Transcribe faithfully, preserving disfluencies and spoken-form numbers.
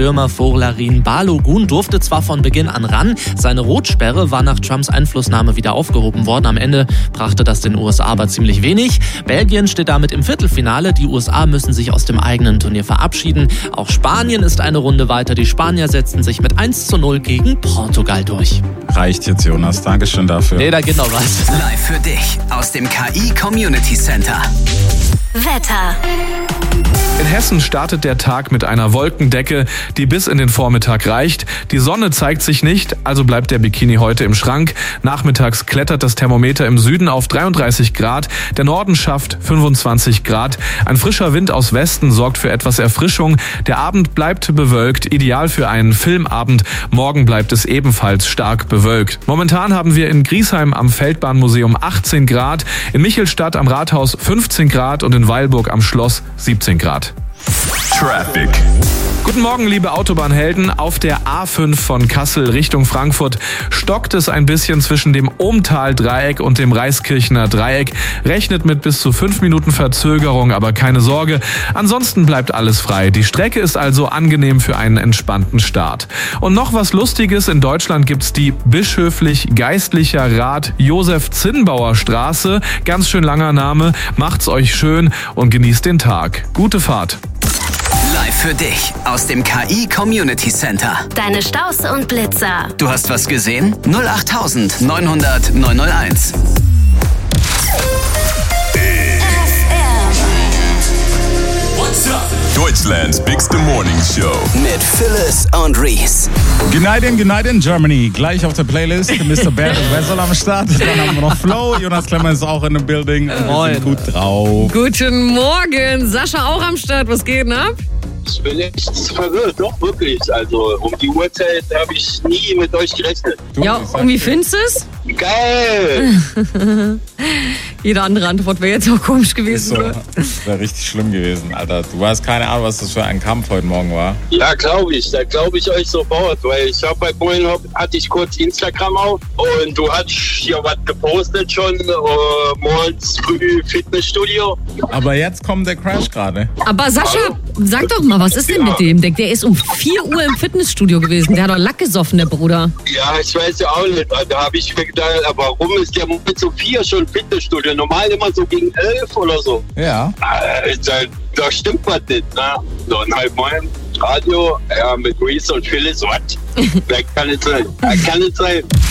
Stürmer Folarin Balogun durfte zwar von Beginn an ran, seine Rotsperre war nach Trumps Einflussnahme wieder aufgehoben worden. Am Ende brachte das den U S A aber ziemlich wenig. Belgien steht damit im Viertelfinale. Die U S A müssen sich aus dem eigenen Turnier verabschieden. Auch Spanien ist eine Runde weiter. Die Spanier setzten sich mit eins zu null gegen Portugal durch. Reicht jetzt, Jonas. Dankeschön dafür. Nee, da geht noch was. Live für dich aus dem K I Community Center. Wetter. In Hessen startet der Tag mit einer Wolkendecke, die bis in den Vormittag reicht. Die Sonne zeigt sich nicht, also bleibt der Bikini heute im Schrank. Nachmittags klettert das Thermometer im Süden auf dreiunddreißig Grad. Der Norden schafft fünfundzwanzig Grad. Ein frischer Wind aus Westen sorgt für etwas Erfrischung. Der Abend bleibt bewölkt, ideal für einen Filmabend. Morgen bleibt es ebenfalls stark bewölkt. Momentan haben wir in Griesheim am Feldbahnmuseum achtzehn Grad, in Michelstadt am Rathaus fünfzehn Grad und in Weilburg am Schloss siebzehn Grad. Traffic. Guten Morgen, liebe Autobahnhelden. Auf der A fünf von Kassel Richtung Frankfurt stockt es ein bisschen zwischen dem Ohmtal-Dreieck und dem Reiskirchener Dreieck. Rechnet mit bis zu fünf Minuten Verzögerung, aber keine Sorge. Ansonsten bleibt alles frei. Die Strecke ist also angenehm für einen entspannten Start. Und noch was Lustiges. In Deutschland gibt's die bischöflich-geistlicher Rat Josef Zinnbauer Straße. Ganz schön langer Name. Macht's euch schön und genießt den Tag. Gute Fahrt. Live für dich aus dem K I Community Center. Deine Staus und Blitzer. Du hast was gesehen? null acht neunhundert neunhunderteins. Deutschlands bigste Morning Show. Mit Phyllis und Reese. Gneiden, Gneiden, Germany. Gleich auf der Playlist. Mister Bert und Wessel am Start. Dann haben wir noch Flo. Jonas Klemmer ist auch in dem Building. Wir sind gut drauf. Guten Morgen. Sascha auch am Start. Was geht denn ab? Ich bin echt verwirrt, doch wirklich. Also um die Uhrzeit habe ich nie mit euch gerechnet. Du, Ja, und wie findest du es? Geil! Jede andere Antwort wäre jetzt auch komisch gewesen. So, das wäre richtig schlimm gewesen, Alter. Du hast keine Ahnung, was das für ein Kampf heute Morgen war. Ja, glaube ich. Da glaube ich euch sofort. Weil ich habe bei Pornhub hatte ich kurz Instagram auf und du hast hier was gepostet schon. Äh, morgens früh Fitnessstudio. Aber jetzt kommt der Crash gerade. Aber Sascha, sag doch mal, was ist denn mit dem? Der, der ist um vier Uhr im Fitnessstudio gewesen. Der hat doch Lack gesoffen, der Bruder. Ja, ich weiß ja auch nicht. Da habe ich mir gedacht, warum ist der mit so vier schon Fitnessstudio? Normal immer so gegen elf oder so. Ja. Äh, da, da stimmt was nicht, ne? So ein halb neun Radio, ja, mit Reese und Phyllis, was? Das kann nicht sein. Das kann nicht sein.